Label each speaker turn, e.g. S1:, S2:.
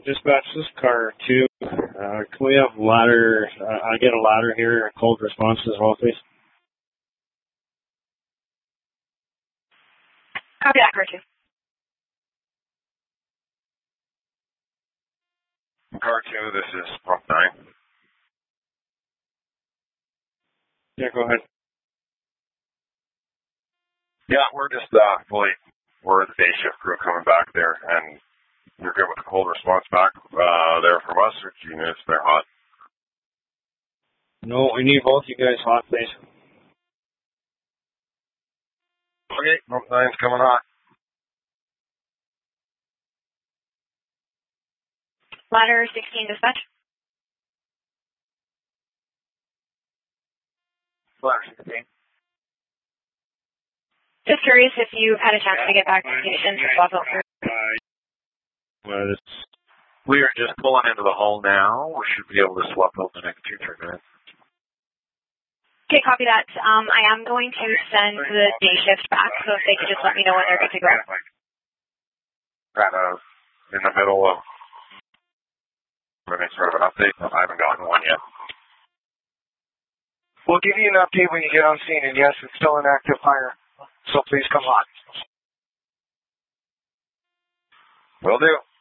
S1: Dispatch, this is car 2. Can we have ladder, I get a ladder here, cold response as well, please?
S2: Copy that, car 2.
S3: Car 2, this is pump 9.
S1: Yeah, go ahead.
S3: Yeah, we're just we're the day shift crew coming back there, and you're good with the cold response back there from us, or do you need us there hot?
S1: No, we need both you guys hot, please.
S3: Okay, pump 9's coming hot.
S2: Ladder 16, dispatch.
S3: Ladder 16.
S2: Just curious if you had a chance to get back to the station to swap out for...
S3: We are just pulling into the hall now. We should be able to swap out the next 2-3 minutes.
S2: Okay, copy that. I am going to send the day shift back, so if they could just let me know when they're good to go.
S3: Kind of in the middle of any sort of an update. I haven't gotten one yet.
S4: We'll give you an update when you get on scene, and yes, it's still an active fire, so please come on.
S3: Will do.